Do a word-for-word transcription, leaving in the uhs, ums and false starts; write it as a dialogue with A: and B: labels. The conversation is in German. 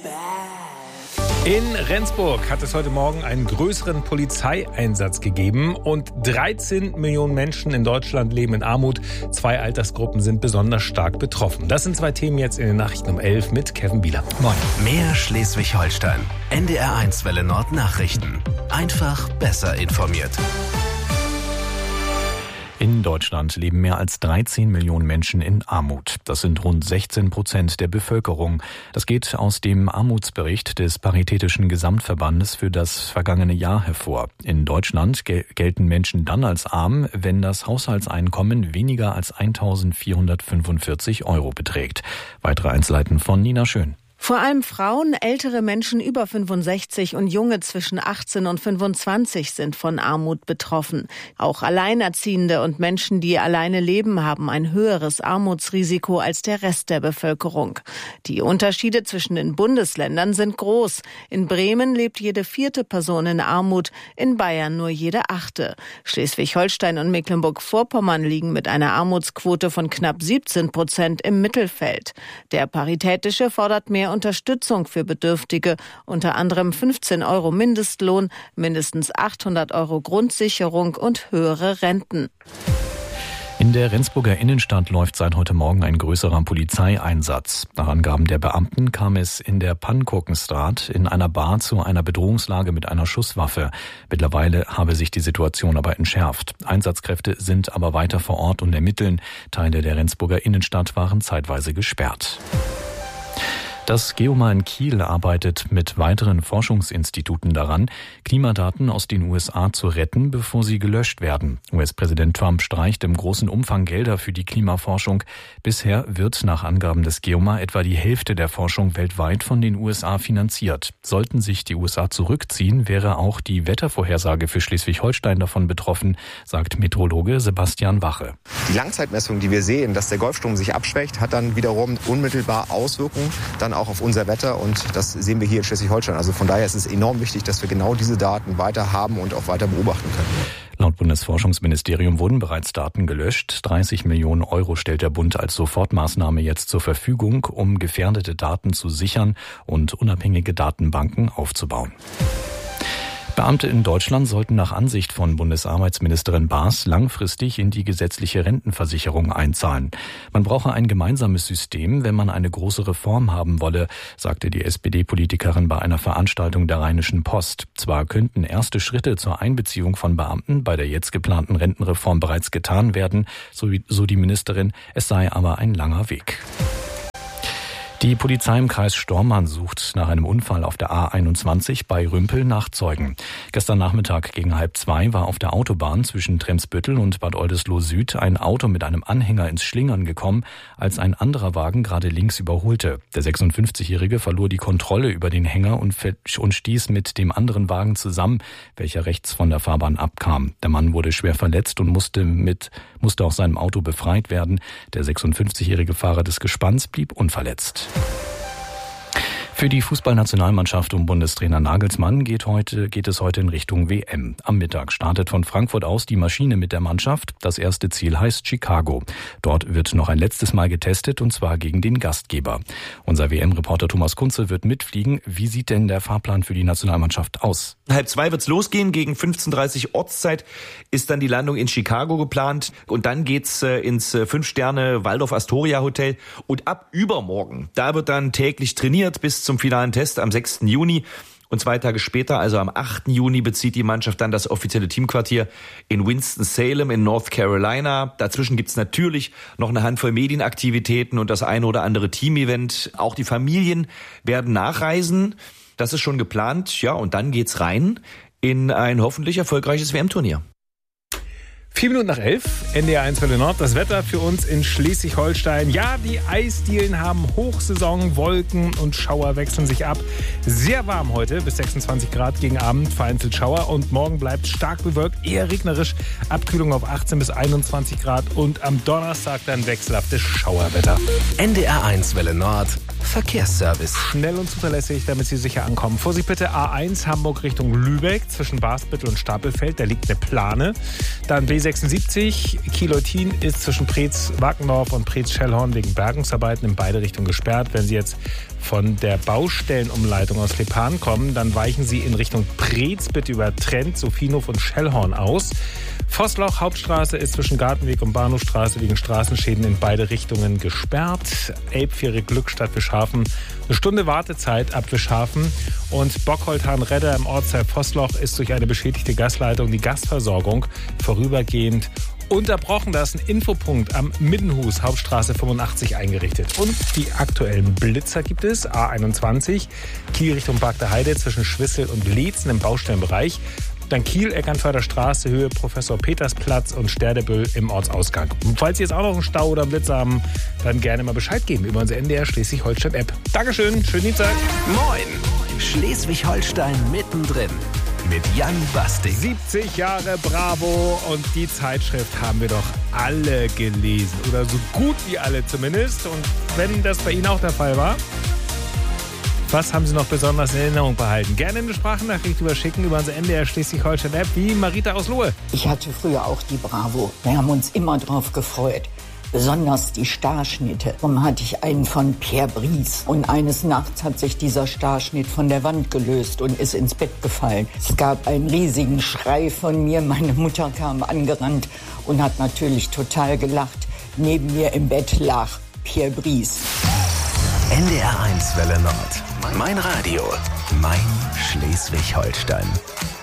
A: In Rendsburg hat es heute Morgen einen größeren Polizeieinsatz gegeben und dreizehn Millionen Menschen in Deutschland leben in Armut. Zwei Altersgruppen sind besonders stark betroffen. Das sind zwei Themen jetzt in den Nachrichten um elf mit Kevin Bieler.
B: Moin. Mehr Schleswig-Holstein. N D R eins Welle Nord Nachrichten. Einfach besser informiert.
C: In Deutschland leben mehr als dreizehn Millionen Menschen in Armut. Das sind rund sechzehn Prozent der Bevölkerung. Das geht aus dem Armutsbericht des Paritätischen Gesamtverbandes für das vergangene Jahr hervor. In Deutschland gel- gelten Menschen dann als arm, wenn das Haushaltseinkommen weniger als eintausendvierhundertfünfundvierzig Euro beträgt. Weitere Einzelheiten von Nina Schön.
D: Vor allem Frauen, ältere Menschen über fünfundsechzig und Junge zwischen achtzehn und fünfundzwanzig sind von Armut betroffen. Auch Alleinerziehende und Menschen, die alleine leben, haben ein höheres Armutsrisiko als der Rest der Bevölkerung. Die Unterschiede zwischen den Bundesländern sind groß. In Bremen lebt jede vierte Person in Armut, in Bayern nur jede achte. Schleswig-Holstein und Mecklenburg-Vorpommern liegen mit einer Armutsquote von knapp siebzehn Prozent im Mittelfeld. Der Paritätische fordert mehr Unterstützung für Bedürftige, unter anderem fünfzehn Euro Mindestlohn, mindestens achthundert Euro Grundsicherung und höhere Renten.
C: In der Rendsburger Innenstadt läuft seit heute Morgen ein größerer Polizeieinsatz. Nach Angaben der Beamten kam es in der Pankokenstraat in einer Bar zu einer Bedrohungslage mit einer Schusswaffe. Mittlerweile habe sich die Situation aber entschärft. Einsatzkräfte sind aber weiter vor Ort und ermitteln. Teile der Rendsburger Innenstadt waren zeitweise gesperrt. Das Geomar in Kiel arbeitet mit weiteren Forschungsinstituten daran, Klimadaten aus den U S A zu retten, bevor sie gelöscht werden. U S-Präsident Trump streicht im großen Umfang Gelder für die Klimaforschung. Bisher wird nach Angaben des Geomar etwa die Hälfte der Forschung weltweit von den U S A finanziert. Sollten sich die U S A zurückziehen, wäre auch die Wettervorhersage für Schleswig-Holstein davon betroffen, sagt Meteorologe Sebastian Wache.
E: Die Langzeitmessung, die wir sehen, dass der Golfstrom sich abschwächt, hat dann wiederum unmittelbar Auswirkungen dann auch auf unser Wetter, und das sehen wir hier in Schleswig-Holstein. Also von daher ist es enorm wichtig, dass wir genau diese Daten weiter haben und auch weiter beobachten können.
C: Laut Bundesforschungsministerium wurden bereits Daten gelöscht. dreißig Millionen Euro stellt der Bund als Sofortmaßnahme jetzt zur Verfügung, um gefährdete Daten zu sichern und unabhängige Datenbanken aufzubauen. Beamte in Deutschland sollten nach Ansicht von Bundesarbeitsministerin Baas langfristig in die gesetzliche Rentenversicherung einzahlen. Man brauche ein gemeinsames System, wenn man eine große Reform haben wolle, sagte die S P D-Politikerin bei einer Veranstaltung der Rheinischen Post. Zwar könnten erste Schritte zur Einbeziehung von Beamten bei der jetzt geplanten Rentenreform bereits getan werden, so, so die Ministerin, es sei aber ein langer Weg. Die Polizei im Kreis Stormarn sucht nach einem Unfall auf der A einundzwanzig bei Rümpel nach Zeugen. Gestern Nachmittag gegen halb zwei war auf der Autobahn zwischen Tremsbüttel und Bad Oldesloe Süd ein Auto mit einem Anhänger ins Schlingern gekommen, als ein anderer Wagen gerade links überholte. Der sechsundfünfzigjährige verlor die Kontrolle über den Hänger und, und stieß mit dem anderen Wagen zusammen, welcher rechts von der Fahrbahn abkam. Der Mann wurde schwer verletzt und musste, mit, musste aus seinem Auto befreit werden. Der sechsundfünfzigjährige Fahrer des Gespanns blieb unverletzt. Für die Fußballnationalmannschaft um Bundestrainer Nagelsmann geht heute, geht es heute in Richtung W M. Am Mittag startet von Frankfurt aus die Maschine mit der Mannschaft. Das erste Ziel heißt Chicago. Dort wird noch ein letztes Mal getestet, und zwar gegen den Gastgeber. Unser W M-Reporter Thomas Kunze wird mitfliegen. Wie sieht denn der Fahrplan für die Nationalmannschaft aus?
F: Halb zwei wird's losgehen. Gegen fünfzehn Uhr dreißig Ortszeit ist dann die Landung in Chicago geplant. Und dann geht's ins Fünf-Sterne-Waldorf-Astoria-Hotel. Und ab übermorgen, da wird dann täglich trainiert bis zum finalen Test am sechsten Juni. Und zwei Tage später, also am achten Juni, bezieht die Mannschaft dann das offizielle Teamquartier in Winston-Salem in North Carolina. Dazwischen gibt's natürlich noch eine Handvoll Medienaktivitäten und das eine oder andere Teamevent. Auch die Familien werden nachreisen. Das ist schon geplant. Ja, und dann geht's rein in ein hoffentlich erfolgreiches W M-Turnier.
A: Vier Minuten nach elf, N D R eins Welle Nord. Das Wetter für uns in Schleswig-Holstein. Ja, die Eisdielen haben Hochsaison, Wolken und Schauer wechseln sich ab. Sehr warm heute, bis sechsundzwanzig Grad gegen Abend, vereinzelt Schauer. Und morgen bleibt stark bewölkt, eher regnerisch. Abkühlung auf achtzehn bis einundzwanzig Grad. Und am Donnerstag dann wechselhaftes Schauerwetter.
B: N D R eins Welle Nord, Verkehrsservice.
A: Schnell und zuverlässig, damit Sie sicher ankommen. Vorsicht bitte, A eins Hamburg Richtung Lübeck, zwischen Basbüttel und Stapelfeld. Da liegt eine Plane. Dann B sechsundsiebzig, Kiel-Eutin ist zwischen Preetz-Wackendorf und Preetz-Schellhorn wegen Bergungsarbeiten in beide Richtungen gesperrt. Wenn Sie jetzt von der Baustellenumleitung aus Lipan kommen, dann weichen Sie in Richtung Preetz bitte über Trent, Sophienhof und Schellhorn aus. Vossloch Hauptstraße ist zwischen Gartenweg und Bahnhofstraße wegen Straßenschäden in beide Richtungen gesperrt. Elbfähre Glückstadt Wischhafen, eine Stunde Wartezeit ab Wischhafen. Und Bockholthahn-Redder im Ortsteil Vossloch ist durch eine beschädigte Gasleitung die Gasversorgung vorübergehend unterbrochen. Da ist ein Infopunkt am Middenhus, Hauptstraße fünfundachtzig eingerichtet. Und die aktuellen Blitzer gibt es. A einundzwanzig, Kiel Richtung Barkter Heide zwischen Schwissel und Leetzen im Baustellenbereich. Dann Kiel, Eckernförder Straße, Höhe Professor Petersplatz und Sterdebüll im Ortsausgang. Und falls Sie jetzt auch noch einen Stau oder einen Blitz haben, dann gerne mal Bescheid geben über unsere N D R Schleswig-Holstein-App. Dankeschön, schönen Dienstag.
B: Moin, Schleswig-Holstein mittendrin mit Jan Basting.
A: siebzig Jahre Bravo und die Zeitschrift haben wir doch alle gelesen. Oder so gut wie alle zumindest. Und wenn das bei Ihnen auch der Fall war, was haben Sie noch besonders in Erinnerung behalten? Gerne eine Sprachnachricht überschicken über unsere N D R Schleswig-Holstein-App, wie Marita aus Lohe.
G: Ich hatte früher auch die Bravo. Wir haben uns immer drauf gefreut. Besonders die Starschnitte. Darum hatte ich einen von Pierre Brice. Und eines Nachts hat sich dieser Starschnitt von der Wand gelöst und ist ins Bett gefallen. Es gab einen riesigen Schrei von mir. Meine Mutter kam angerannt und hat natürlich total gelacht. Neben mir im Bett lag Pierre Brice.
B: N D R eins Welle Nord. Mein Radio. Mein Schleswig-Holstein.